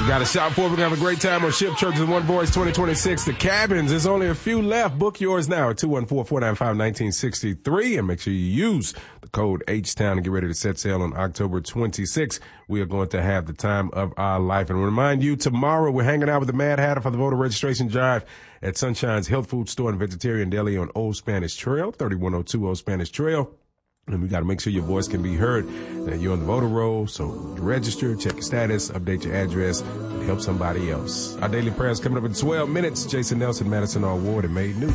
You got to shout for it. We're going to have a great time on Ship Churches One Voice 2026. The cabins, there's only a few left. Book yours now at 214-495-1963. And make sure you use the code H-Town and get ready to set sail on October 26th. We are going to have the time of our life. And remind you, tomorrow we're hanging out with the Mad Hatter for the voter registration drive at Sunshine's Health Food Store and Vegetarian Deli on Old Spanish Trail, 3102 Old Spanish Trail. And we got to make sure your voice can be heard, that you're on the voter roll. So register, check your status, update your address, and help somebody else. Our daily prayer is coming up in 12 minutes. Jason Nelson, Madison R. Ward, and Made New.